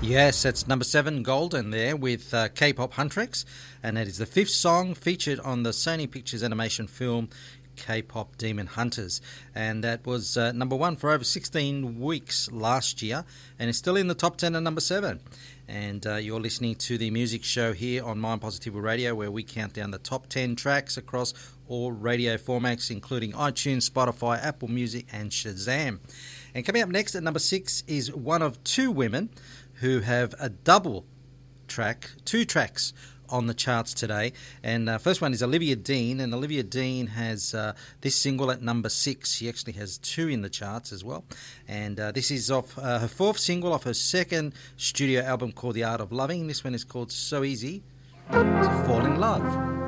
Yes, that's number 7, Golden, there with K-pop Huntrix, and that is the 5th song featured on the Sony Pictures animation film K-pop Demon Hunters, and that was number 1 for over 16 weeks last year, and it's still in the top 10 at number 7. And you're listening to the music show here on Mind Positive Radio, where we count down the top 10 tracks across all radio formats, including iTunes, Spotify, Apple Music, and Shazam. And coming up next at number 6 is one of 2 women who have a double track, 2 tracks on the charts today. And first one is Olivia Dean, and Olivia Dean has this single at number 6. She actually has 2 in the charts as well. And this is off her 4th single off her 2nd studio album called The Art of Loving. This one is called So Easy to Fall in Love.